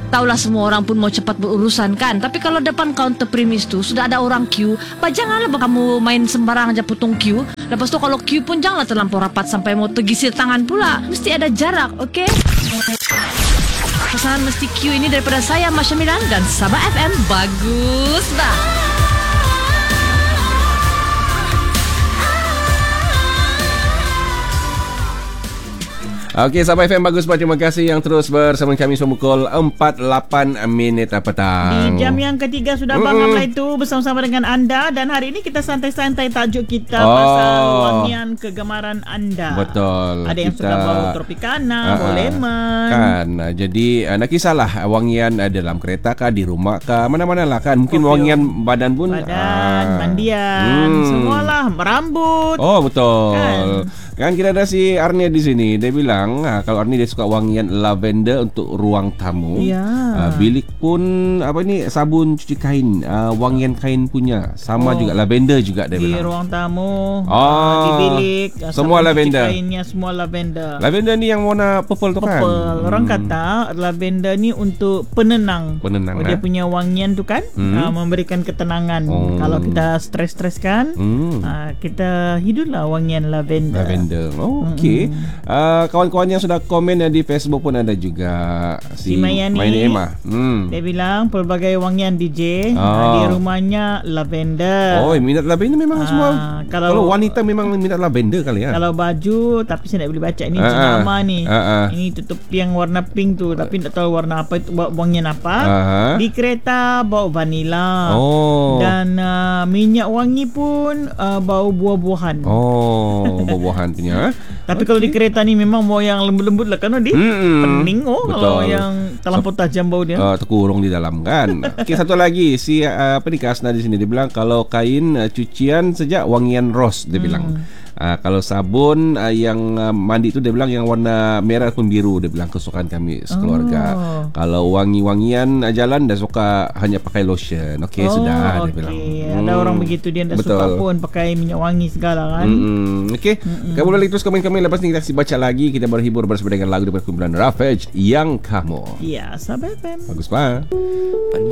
Taulah semua orang pun mau cepat berurusan kan. Tapi kalau depan counter premis tu sudah ada orang queue, janganlah kamu main sembarang aja potong queue. Lepas tu kalau queue pun janganlah terlampau rapat sampai mau tergisir tangan pula. Mesti ada jarak, okey? Pesanan mesti queue ini daripada saya, Masya Milan dan Sabah FM. Bagus dah. Okey, Sabah FM bagus. Terima kasih yang terus bersama kami pukul 4.08 petang. Di jam yang ketiga sudah Bang Amla itu bersama-sama dengan anda. Dan hari ini kita santai-santai tajuk kita pasal wangian kegemaran anda. Betul. Ada yang suka bau Tropicana, bau lemon kan. Jadi nak kisahlah wangian dalam kereta kah, di rumah kah, mana-mana lah kan. Mungkin wangian badan pun, mandian, semualah, rambut. Oh betul kan kita ada si Arnia di sini. Dia bilang kalau Arnia dia suka wangian lavender untuk ruang tamu. Bilik pun sabun cuci kain, wangian kain punya sama juga lavender juga dia bilang. Di ruang tamu, di bilik, semua lavender. Cuci kainnya semua lavender. Lavender ni yang warna purple tu kan. Orang kata lavender ni untuk penenang. Dia punya wangian tu kan memberikan ketenangan. Kalau kita stres-stres kan, kita hiduplah wangian lavender. Okey. Kawan-kawan yang sudah komen di Facebook pun ada juga. Si Mayani Emma. Dia bilang pelbagai wangian DJ di rumahnya lavender. Minat lavender memang semua. Kalau wanita memang minat lavender kali ya. Kalau baju, tapi saya tak boleh baca ni jenama ni. Ini tutup yang warna pink tu, tapi tak tahu warna apa itu, wangian apa. Di kereta bau vanila. Dan minyak wangi pun bau buah-buahan. Buah-buahan punya. Tapi kalau di kereta ni memang bau yang lembut-lembut lah kan pening. Kalau yang terlampau tajam bau dia terkurung di dalam kan. Okey, satu lagi si Kasna di sini dia bilang kalau kain cucian sejak wangian rose dia bilang. Kalau sabun yang mandi tu dia bilang yang warna merah pun biru dia bilang kesukaan kami sekeluarga. Kalau wangi-wangian jalan dia suka hanya pakai lotion. Okey, sudah dia bilang. Ada orang begitu, dia tak suka pun pakai minyak wangi segala kan. Okey, kamu boleh terus komen-komen. Lepas ni kita baca lagi, kita berhibur bersama dengan lagu daripada kumpulan Ravage yang Kamu. Ya, Sabah FM. Bagus pak.